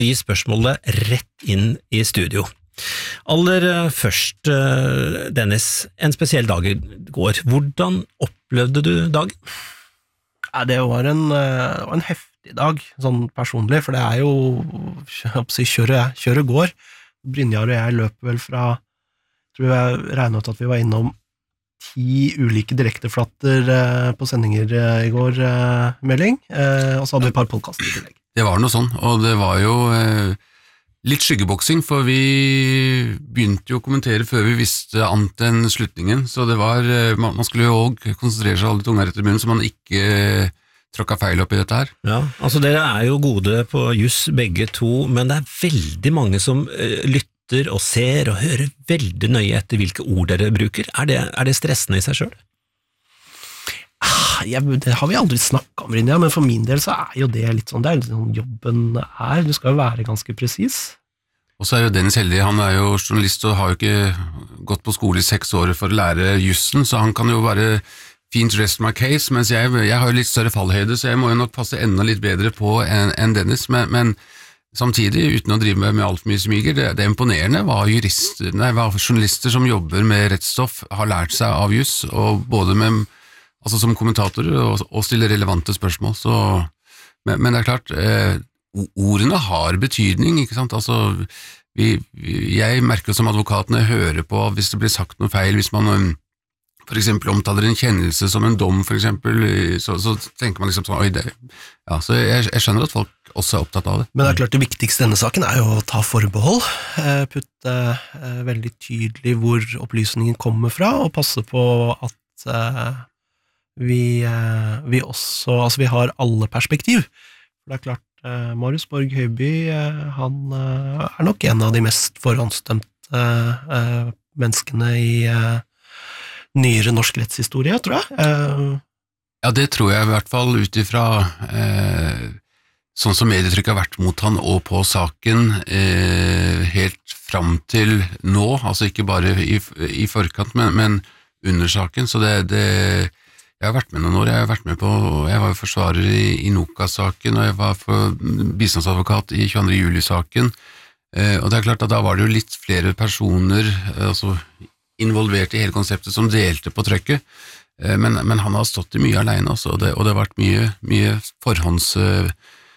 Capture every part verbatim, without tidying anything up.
gi spørsmålet rett inn i studio. Aller først, Dennis, en spesiell dag i går. Hvordan opplevde du dagen? Ja, det var en, det var en heftig dag, sånn personlig, for det er jo, jeg håper å si, kjøret, kjøret går. Brynjar og jeg løper vel fra, tror jeg regnet ut at vi var innom ti ulike direkteflatter på sendinger i går, melding, og så hadde vi et par podcaster i tillegg. Det var noe sånn, og det var jo eh, litt skyggeboksing, for vi begynte jo å kommentere før vi visste annet enn slutningen, så det var, man, man skulle jo også konsentrere seg alle tunga rett i munnen, så man ikke eh, tråkka feil opp i dette her. Ja, altså dere er jo gode på juss begge to, men det er veldig mange som uh, lytter og ser og hører veldig nøye etter hvilke ord dere bruker. Er det, er det stressende i seg selv? Jeg, det har vi aldri snakket om, Brynja, men for min del så er jo det litt sånn, det er litt sånn jobben er, du skal jo være ganske presis. Og så er jo Dennis heldig, han er jo journalist og har jo ikke gått på skole i seks år for å lære jussen, så han kan jo bare fint rest my case, mens jeg, jeg har jo litt større fallhøyde, så jeg må jo nok passe enda litt bedre på enn en Dennis, men, men samtidig, uten å drive med, med alt mye smyger, det, det er imponerende hva, jurister, nei, hva journalister som jobber med rettsstoff har lært seg av juss, og både med altså som kommentatorer, og, og stille relevante spørsmål, så, men, men det er klart, eh, ordene har betydning, ikke sant, altså, vi, jeg merker som advokatene hører på hvis det blir sagt noe feil, hvis man for eksempel omtaler en kjennelse som en dom, for eksempel, så, så tenker man liksom sånn, oi, det, ja, så jeg, jeg skjønner at folk også er opptatt av det. Men det er klart det viktigste i denne saken er jo å ta forbehold, putte eh, veldig tydelig hvor opplysningen kommer fra, og passe på at eh, Vi, vi også, altså vi har alle perspektiv. Det er klart, eh, Marius Borg Høiby, eh, han eh, er nok en av de mest forhåndsstemte eh, menneskene i eh, nyere norsk rettshistorie, tror jeg. Eh, ja, det tror jeg i hvert fall ut ifra eh, sånn som medietrykket har vært mot han og på saken eh, helt fram til nå, altså ikke bare i, i forkant, men, men under saken, så det, det jeg har vært med noen år, jeg har vært med på, jeg var forsvarer i, i Noka-saken, og jeg var for bistandsadvokat i tjueandre juli-saken, eh, og det er klart at da var det jo litt flere personer eh, altså, involvert i hele konseptet som delte på trøkket, eh, men, men han har stått i mye alene, altså, og, det, og det har vært mye, mye forhåndsdømming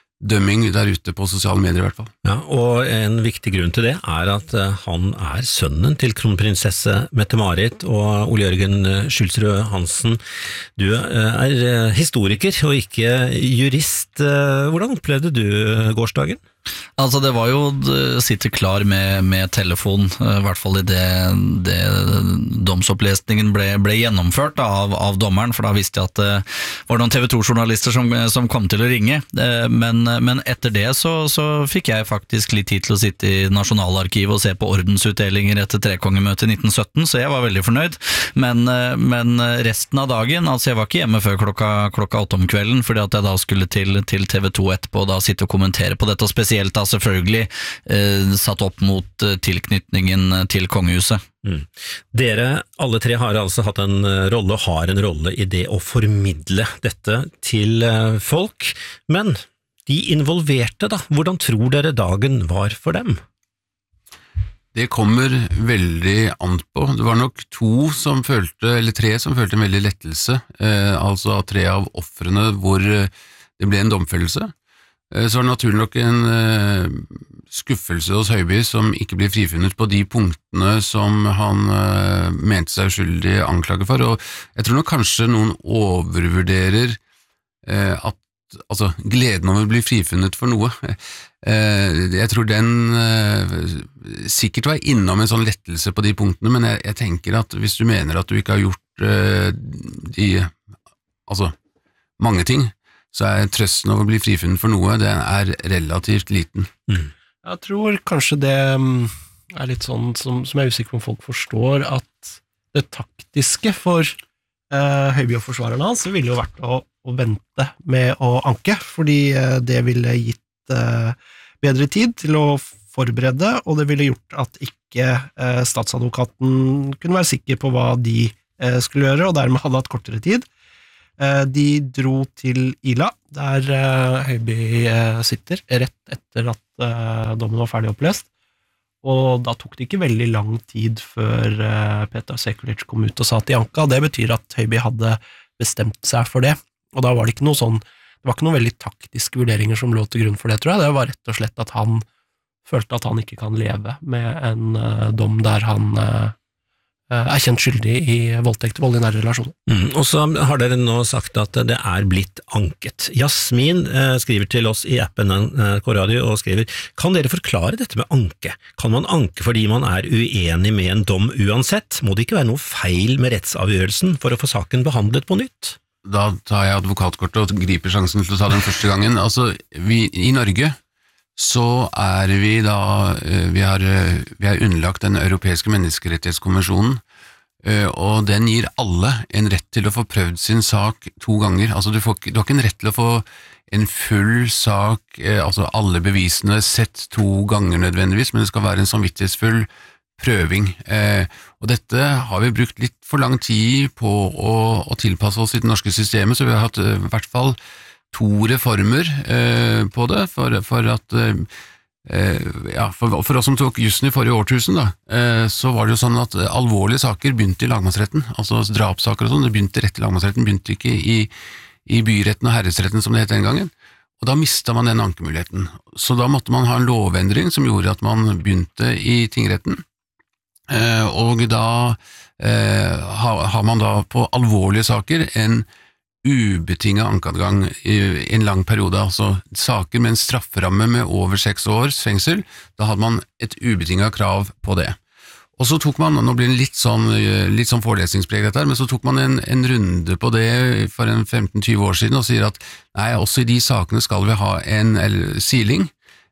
der ute på sosiale medier i hvert fall. Ja, og en viktig grunn til det er at han er sønnen til kronprinsesse Mette-Marit og Ole Jørgen Skyldsrud Hansen. Du er historiker og ikke jurist. Hvordan opplevde du gårsdagen? Altså det var jo, sitter klar med, med telefon, i hvert fall i det, det domsopplesningen ble, ble gjennomført da, av, av dommeren, for da visste jeg at det var noen T V to-journalister som, som kom til å ringe, men, men etter det så, så fikk jeg faktisk litt tid til å sitte i Nasjonalarkivet og se på ordensutdelinger etter trekongemøtet i nitten sytten, så jeg var veldig fornøyd, men, men resten av dagen, altså jeg var ikke hjemme før klokka, klokka åtte om kvelden, fordi at jeg da skulle til, til T V to etterpå og da sitte og kommentere på dette, og spesielt da selvfølgelig eh, satt opp mot eh, tilknytningen til kongehuset. Mm. Dere, alle tre har altså hatt en rolle, har en rolle i det å formidle dette til eh, folk, men de involverte da, hvordan tror dere dagen var for dem? Det kommer veldig an på. Det var nok to som følte, eller tre som følte en veldig lettelse, eh, altså tre av ofrene hvor det ble en domfellelse. Så var det naturlig nok en uh, skuffelse hos Høiby som ikke ble frifunnet på de punktene som han uh, mente seg uskyldig anklaget for, og jeg tror nok kanskje noen overvurderer uh, at, altså, gleden over å bli frifunnet for noe. Uh, jeg tror den uh, sikkert var innom en sånn lettelse på de punktene, men jeg, jeg tenker at hvis du mener at du ikke har gjort uh, de, altså, mange ting, så er trøsten over å bli frifunnet for noe, det er relativt liten. Mm. Jeg tror kanskje det er litt sånn som, som jeg er usikker på om folk forstår, at det taktiske for eh, Høiby og forsvarerne hans ville jo vært å, å vente med å anke, fordi eh, det ville gitt eh, bedre tid til å forberede, og det ville gjort at ikke eh, statsadvokaten kunne være sikker på hva de eh, skulle gjøre, og dermed hadde hatt kortere tid. De dro til Ila, der Høiby sitter, rett etter at dommen var ferdig opplest. Og da tok det ikke veldig lang tid før Petar Sekulic kom ut og sa til Anka. Det betyr at Høiby hadde bestemt seg for det. Og da var det ikke noe sånn, det var ikke noen veldig taktiske vurderinger som lå til grunn for det, tror jeg. Det var rett og slett at han følte at han ikke kan leve med en uh, dom der han uh, er kjent skyldig i voldtekt og vold i nære relasjoner. Mm, og så har dere nå sagt at det er blitt anket. Jasmin eh, skriver til oss i appen N R K Radio og skriver, kan dere forklare dette med anke? Kan man anke fordi man er uenig med en dom uansett? Må det ikke være noe feil med rettsavgjørelsen for å få saken behandlet på nytt? Da tar jeg advokatkortet og griper sjansen til å ta den første gangen. Altså, vi, i Norge så er vi da, vi har, vi har underlagt den europeiske menneskerettighetskonvensjonen, og den gir alle en rett til å få prøvd sin sak to ganger. Altså du, får, du har ikke en rett til å få en full sak, altså alle bevisene sett to ganger nødvendigvis, men det skal være en samvittighetsfull prøving. Og dette har vi brukt litt for lang tid på å, å tilpasse oss i det norske systemet, så vi har hatt i hvert fall to reformer eh, på det, for, for at eh, ja, for, for oss som tok jussen i forrige årtusen, da, eh, så var det jo sånn at alvorlige saker begynte i lagmannsretten, altså drapssaker og sånn, det begynte rett i lagmannsretten, begynte ikke i, i byretten og herredsretten som det het den gangen, og da mistet man den ankemuligheten. Så da måtte man ha en lovendring som gjorde at man begynte i tingretten, eh, og da eh, har, har man da på alvorlige saker en ubetinget ankeadgang i en lang periode, altså saker med en strafferamme med over seks års fengsel, da hadde man et ubetinget krav på det. Og så tok man, nå blir det litt sånn, litt sånn forelesningspreg dette her, men så tok man en, en runde på det for en femten til tjue år siden og sier at nei, også i de sakene skal vi ha en eller, siling,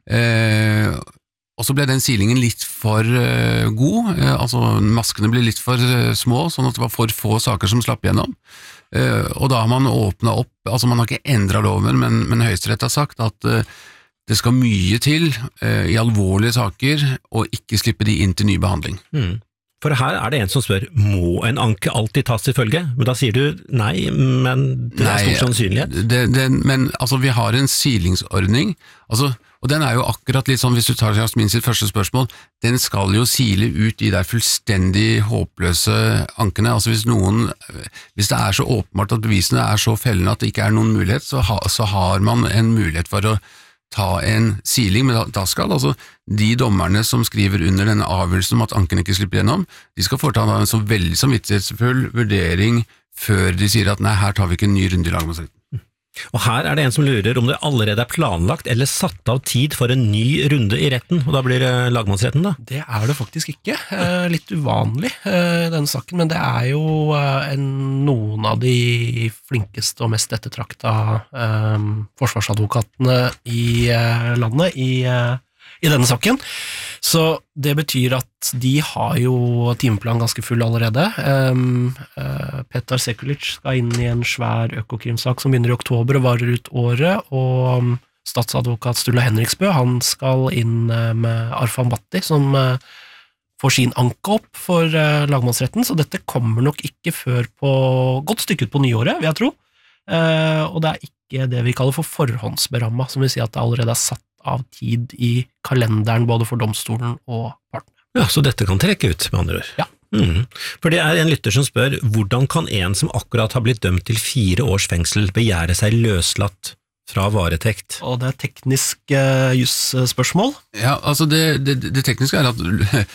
eh, og så ble den silingen litt for uh, god, uh, altså maskene ble litt for uh, små, sånn at det var for få saker som slapp gjennom. Uh, og da har man åpnet opp, altså man har ikke endret loven, men, men Høyesterett har sagt at uh, det skal mye til uh, i alvorlige saker, og ikke slippe de inn til ny behandling. Mm. For her er det en som spør, må en anke alltid tas til følge? Men da sier du nei, men det er stor sannsynlighet. Det, det, men altså, vi har en silingsordning, altså, og den er jo akkurat litt sånn, hvis du tar Jasmin sitt første spørsmål, den skal jo sile ut de der fullstendig håpløse ankene. Altså hvis noen, hvis det er så åpenbart at bevisene er så fellende at det ikke er noen mulighet, så, ha, så har man en mulighet for å ta en siling, men da, da skal altså de dommerne som skriver under denne avgjørelsen om at anken ikke slipper gjennom, de skal foreta en så veldig samvittighetsfull vurdering før de sier at nei, her tar vi ikke en ny runde i lagmannsretten. Og her er det en som lurer om det allerede er planlagt eller satt av tid for en ny runde i retten, og da blir det lagmannsretten da? Det er det faktisk ikke. Eh, litt uvanlig eh, denne saken, men det er jo eh, en, noen av de flinkeste og mest ettertrakta eh, forsvarsadvokatene i eh, landet i, eh, i denne saken. Så det betyr at de har jo timeplan ganske full allerede. Um, uh, Petar Sekulic skal inn i en svær økokrimsak som begynner i oktober og varer ut året, og um, statsadvokat Sturla Henriksbø, han skal inn uh, med Arfan Bhatti, som uh, får sin anke opp for uh, lagmannsretten, så dette kommer nok ikke før på godt stykke ut på nyåret, vil jeg tro. Uh, og det er ikke det vi kaller for forhåndsberamma, som vil si at det allerede er satt av tid i kalenderen både for domstolen og partene. Ja, så dette kan trekke ut, med andre ord. Ja. Mm. For det er en lytter som spør, hvordan kan en som akkurat har blitt dømt til fire års fengsel begjære seg løslatt fra varetekt? Og det er teknisk uh, jusspørsmål. Ja, altså det, det, det tekniske er at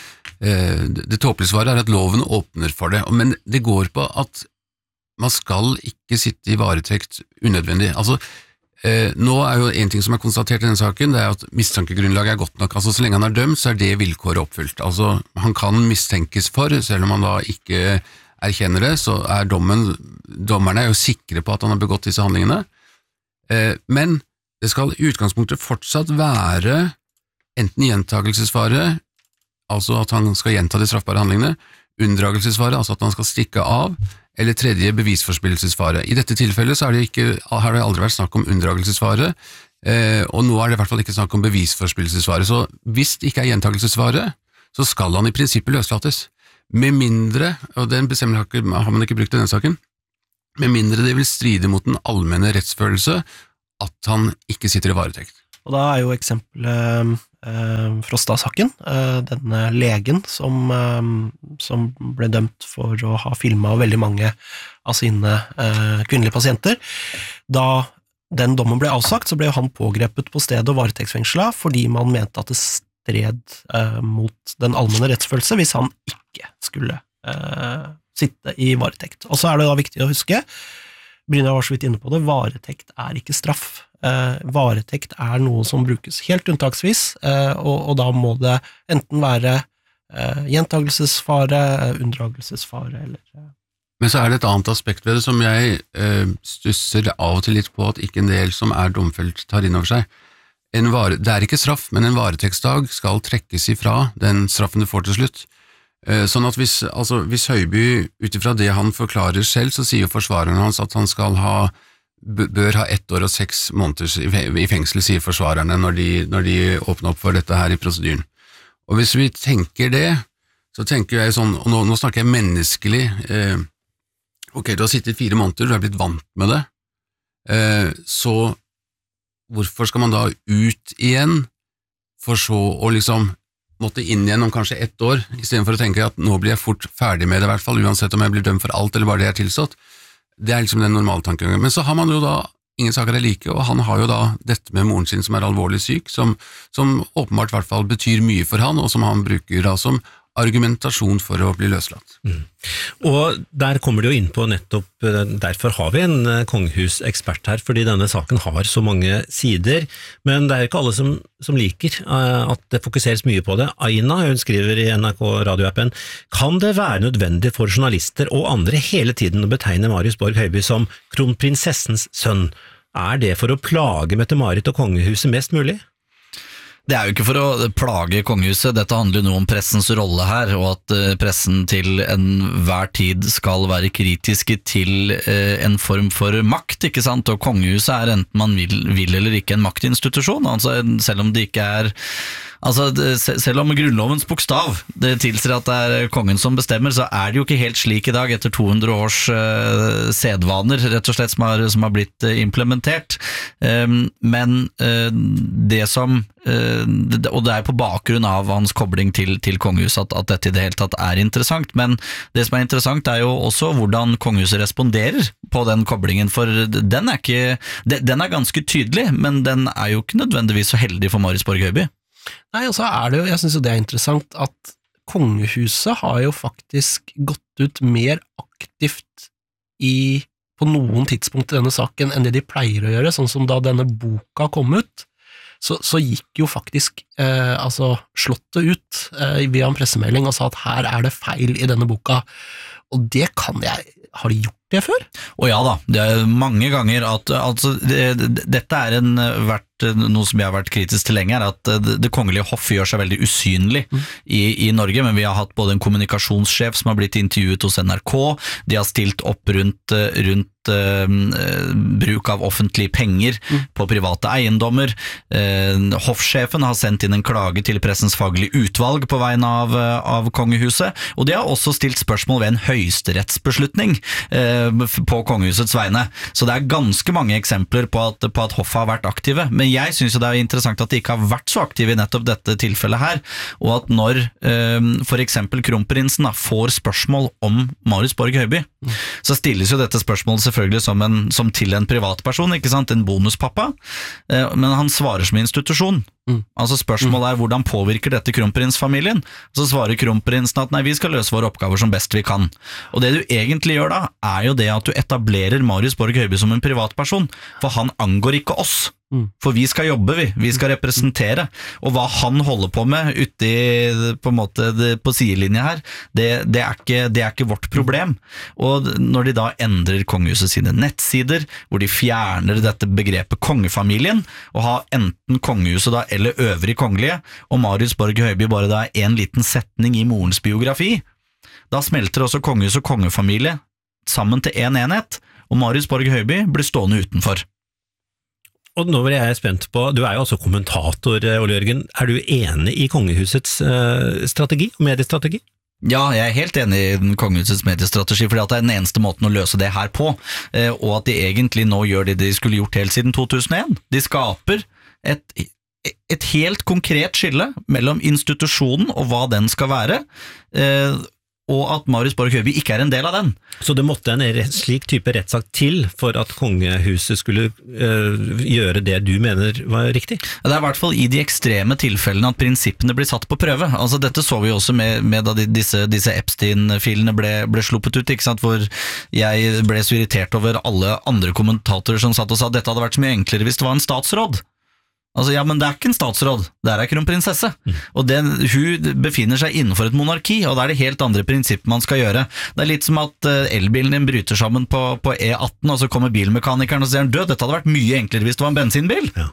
det, det tåpelige svaret er at loven åpner for det, men det går på at man skal ikke sitte i varetekt unødvendig. Altså Eh, nå er jo en ting som er konstatert i denne saken, det er at mistankegrunnlaget er godt nok. Altså så lenge han er dømt, så er det vilkåret oppfylt. Altså han kan mistenkes for, selv om han da ikke erkjenner det, så er dommen, dommerne er jo sikre på at han har begått disse handlingene. Eh, men det skal i utgangspunktet fortsatt være enten gjentagelsesfare, altså at han skal gjenta de straffbare handlingene, unndragelsesfare, altså at han skal stikke av, eller tredje bevisforspillelsesfare. I dette tilfellet så er det ikke, har det aldri vært snakk om unndragelsesfare, eh, og nå er det i hvert fall ikke snakk om bevisforspillelsesfare. Så hvis det ikke er gjentagelsesfare, så skal han i prinsippet løslates. Med mindre, og den bestemmelsen har man ikke brukt i denne saken, med mindre det vil stride mot den allmenne rettsfølelse at han ikke sitter i varetekt. Og da er jo eksempelet eh, Frosta-saken, eh, denne legen som, eh, som ble dømt for å ha filmet veldig mange av sine eh, kvinnelige pasienter. Da den dommen ble avsagt, så ble han pågrepet på stedet og varetektsfengslet fordi man mente at det stred eh, mot den allmenne rettsfølelse hvis han ikke skulle eh, sitte i varetekt. Og så er det da viktig å huske, Brynjar var så vidt inne på det, varetekt er ikke straff. Eh, varetekt er noe som brukes helt unntaksvis, eh, og, og da må det enten være eh, gjentagelsesfare, unndragelsesfare eller eh. Men så er det et annet aspekt ved det som jeg eh, stusser av og til litt på at ikke en del som er domfelt tar inn over seg. En vare, det er ikke straff, men en varetektsdag skal trekkes ifra den straffen du får til slutt. Eh, sånn at hvis, altså, hvis Høiby, utifra det han forklarer selv, så sier forsvareren hans at han skal ha bør ha ett år og seks måneder i fengsel, sier forsvarerne når de, når de åpner opp for dette her i prosedyren. Og hvis vi tenker det, så tenker jeg sånn, og nå, nå snakker jeg menneskelig, eh, ok, du har sittet fire måneder, du har blitt vant med det, eh, så hvorfor skal man da ut igjen, for så å liksom måtte inn igjen om kanskje ett år, i stedet for å tenke at nå blir jeg fort ferdig med det i hvert fall, uansett om jeg blir dømt for alt eller bare det jeg er tilstått. Det er liksom den normale tankegangen. Men så har man jo da ingen saker er like, og han har jo da dette med moren sin som er alvorlig syk, som, som åpenbart i hvert fall betyr mye for han, og som han bruker da som argumentasjon for å bli løslatt. Mm. Og der kommer det jo inn på nettopp, derfor har vi en kongehusekspert her, fordi denne saken har så mange sider, men det er jo ikke alle som, som liker at det fokuseres mye på det. Aina, hun skriver i N R K radioappen, kan det være nødvendig for journalister og andre hele tiden å betegne Marius Borg Høiby som kronprinsessens sønn? Er det for å plage Mette-Marit og kongehuset mest mulig? Det er jo ikke for å plage kongehuset, dette handler jo noe om pressens rolle her, og at pressen til enhver tid skal være kritiske til en form for makt, ikke sant? Og kongehuset er enten man vil, vil eller ikke en maktinstitusjon, altså selv om det ikke er Altså, selv om grunnlovens bokstav det tilsier at det er kongen som bestemmer, så er det jo ikke helt slik i dag etter to hundre års uh, sedvaner, rett og slett, som har, som har blitt uh, implementert. Um, men uh, det som uh, det, og det er på bakgrunn av hans kobling til, til kongehuset at, at dette i det hele tatt er interessant, men det som er interessant er jo også hvordan kongehuset responderer på den koblingen, for den er, ikke, den er ganske tydelig, men den er jo ikke nødvendigvis så heldig for Marius Borg Høiby. Nei, og så er det jo, jeg synes jo det er interessant at kongehuset har jo faktisk gått ut mer aktivt i, på noen tidspunkt i denne saken enn det de pleier å gjøre, sånn som da denne boka kom ut, så, så gikk jo faktisk eh, altså slottet ut eh, via en pressemelding og sa at her er det feil i denne boka, og det kan jeg, har de gjort det før? Og ja da, det er mange ganger at altså, det, det, dette er en, vært, noe som jeg har vært kritisk til lenge, er at det, det kongelige hoff gjør seg veldig usynlig mm. i, i Norge, men vi har hatt både en kommunikasjonssjef som har blitt intervjuet hos N R K, de har stilt opp rundt, rundt uh, bruk av offentlige penger mm. på private eiendommer, uh, hoffsjefen har sendt inn en klage til pressens faglige utvalg på vegne av, av kongehuset, og de har også stilt spørsmål ved en høyesterettsbeslutning uh, på kongehusets vegne. Så det er ganske mange eksempler på at, på at hoffet har vært aktive, men jeg synes jo det er interessant at de ikke har vært så aktive i nettopp dette tilfellet her, og at når eh, for eksempel kronprinsen da, får spørsmål om Marius Borg Høiby, mm. så stilles jo dette spørsmålet selvfølgelig som, en, som til en privatperson, ikke sant? En bonuspappa, eh, men han svarer som institusjon. Mm. Altså spørsmålet er hvordan påvirker dette kronprinsfamilien? Så svarer kronprinsen at nei, vi skal løse våre oppgaver som best vi kan. Og det du egentlig gjør da, er jo det at du etablerer Marius Borg Høiby som en privatperson, for han angår ikke oss. Mm. For vi skal jobbe, vi, vi skal representere, og hva han holder på med ute i, på en måte, det, på sidelinja her, det, det, er ikke, det er ikke vårt problem. Og når de da endrer kongehuset sine nettsider, hvor de fjerner dette begrepet kongefamilien, og har enten kongehuset da, eller øvrig kongelige, og Marius Borg Høiby bare da er en liten setning i morens biografi, da smelter også kongehus og kongefamilie sammen til en enhet, og Marius Borg Høiby blir stående utenfor. Og nå er jeg spent på, du er jo også kommentator, Ole Jørgen, er du enig i kongehusets uh, strategi, mediestrategi? Ja, jeg er helt enig i den kongehusets mediestrategi, fordi at det er den eneste måten å løse det her på, og at de egentlig nå gjør det de skulle gjort helt siden to tusen og en. De skaper et, et helt konkret skille mellom institusjonen og hva den skal være, og at Marius Borg Høiby ikke er en del av den. Så det måtte en slik type rettssak til for at kongehuset skulle øh, gjøre det du mener var riktig? Det er i hvert fall i de ekstreme tilfellene at prinsippene blir satt på prøve. Altså dette så vi også med, med da disse, disse Epstein-filene ble, ble sluppet ut, ikke sant? Hvor jeg ble så irritert over alle andre kommentatorer som satt og sa at dette hadde vært så mye enklere hvis det var en statsråd. Altså, ja, men det er ikke en statsråd, det er kronprinsesse. Mm. Og den, hun befinner seg innenfor et monarki, og da er det helt andre prinsipper man skal gjøre. Det er litt som at uh, elbilen din bryter sammen på, på E atten, og så kommer bilmekanikeren og sier han død, dette hadde vært mye enklere hvis det var en bensinbil. Ja.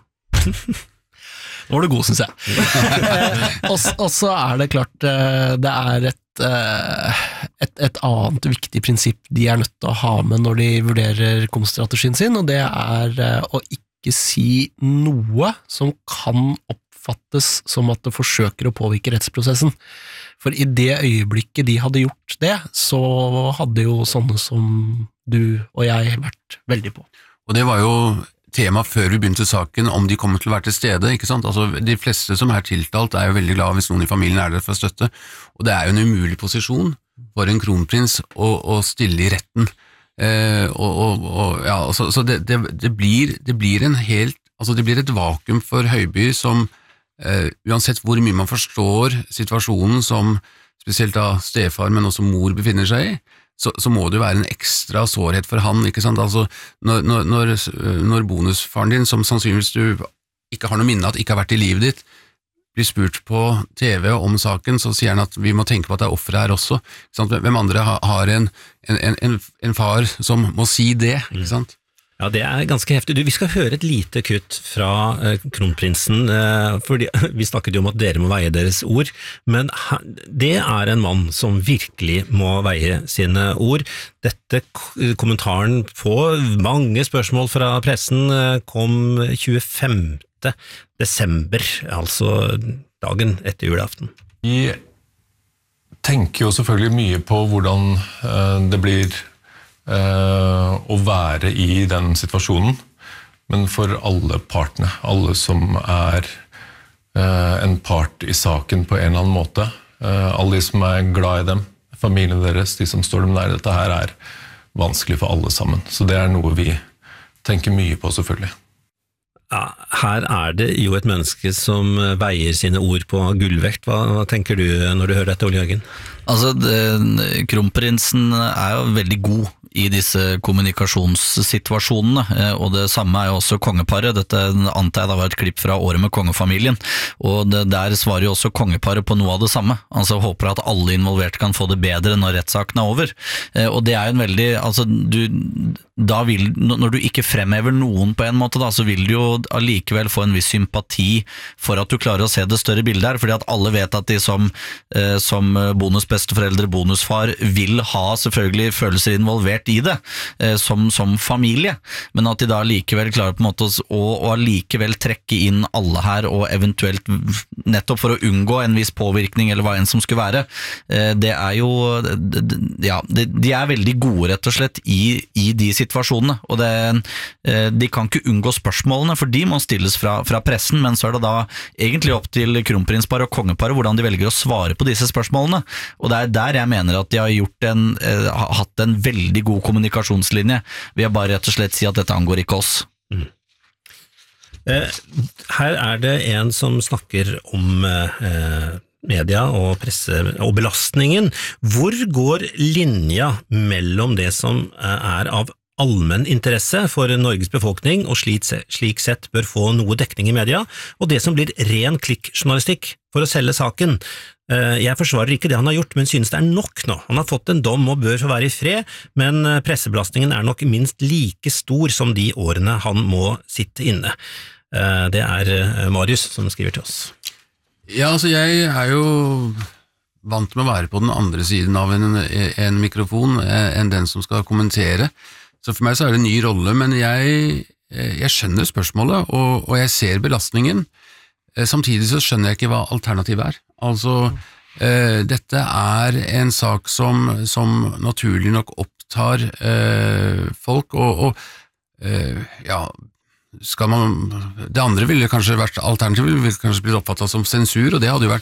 Nå var du god, synes jeg. Og så er det klart, det er et, et, et annet viktig prinsipp de er nødt til å ha med når de vurderer komstrategien sin, og det er å ikke ikke si noe som kan oppfattes som at det forsøker å påvirke rettsprosessen. For i det øyeblikket de hadde gjort det, så hadde jo sånne som du og jeg vært veldig på. Og det var jo tema før vi begynte saken, om de kommer til å være til stede, ikke sant? Altså, de fleste som er tiltalt er jo veldig glad hvis noen i familien er der for å støtte, og det er jo en umulig posisjon for en kronprins å, å stille i retten. Uh, og, og, og, ja, så, så det, det, det, blir, det blir en helt, altså det blir et vakuum for Høiby som uh, uansett hvor mye man forstår situasjonen som spesielt da stefar, men også mor befinner seg i, så, så må det jo være en ekstra sårhet for han, ikke sant? Altså når, når, når, når bonusfaren din, som sannsynligvis du ikke har noe minne at ikke har vært i livet ditt, blir spurt på T V om saken, så sier han at vi må tenke på at det er offeret her også. Ikke sant? Hvem andre har en, en, en, en far som må si det, ikke sant? Ja, det er ganske heftig. Du, vi skal høre et lite kutt fra eh, kronprinsen, eh, fordi vi snakket jo om at dere må veie deres ord, men han, det er en mann som virkelig må veie sine ord. Dette kommentaren på mange spørsmål fra pressen eh, kom tjuefemte desember, altså dagen etter julaften. Vi tenker jo selvfølgelig mye på hvordan uh, det blir uh, å være i den situasjonen, men for alle partene, alle som er uh, en part i saken på en eller annen måte, uh, alle de som er glad i dem, familien deres, de som står dem nær, dette her er vanskelig for alle sammen. Så det er noe vi tenker mye på selvfølgelig. Ja, her er det jo et menneske som veier sine ord på gullvekt. Hva, hva tenker du når du hører dette, Ole Jørgen? Altså, det, kronprinsen er jo veldig god i disse kommunikasjonssituasjonene, og det samme er jo også kongeparet. Dette antar jeg da var et klipp fra året med kongefamilien, og det, der svarer jo også kongeparet på noe av det samme. Altså håper at alle involverte kan få det bedre når rettssaken er over. Og det er jo en veldig, altså du, da vil, når du ikke fremhever noen på en måte da, så vil du jo allikevel få en viss sympati for at du klarer å se det større bildet her, fordi at alle vet at de som, som bonusbesteforeldre, bonusfar, vil ha selvfølgelig følelser involvert i det, eh, som, som familie, men at de da likevel klarer på en måte å, å likevel trekke inn alle her, og eventuelt nettopp for å unngå en viss påvirkning, eller hva enn som skulle være, eh, det er jo, det, ja, det, de er veldig gode rett og slett i, i de situasjonene, og det, eh, de kan ikke unngå spørsmålene, for de må stilles fra, fra pressen, men så er det da egentlig opp til kronprinsparet og kongeparet hvordan de velger å svare på disse spørsmålene, og det er der jeg mener at de har gjort en, eh, hatt en veldig god kommunikasjonslinje, ved å bare rett og slett si at dette angår ikke oss. Mm. Eh, her er det en som snakker om eh, media og presse og belastningen. Hvor går linja mellom det som er av allmenn interesse for Norges befolkning, og slik, slik sett bør få noe dekning i media, og det som blir ren klikkjournalistikk for å selge saken? Jeg forsvarer ikke det han har gjort, men synes det er nok nå. Han har fått en dom og bør få være i fred, men pressebelastningen er nok minst like stor som de årene han må sitte inne. Det er Marius som skriver til oss. Ja, altså jeg er jo vant med å være på den andre siden av en, en mikrofon enn den som skal kommentere. Så for meg så er det en ny rolle, men jeg, jeg skjønner spørsmålet, og, og jeg ser belastningen. Samtidig så skjønner jeg ikke hva alternativet er. Altså, Eh, dette er en sak som, som naturlig nok opptar eh, folk, og, og eh, ja, skal man, det andre ville kanskje vært, alternativet ville kanskje blitt oppfattet som sensur, og det hadde jo vært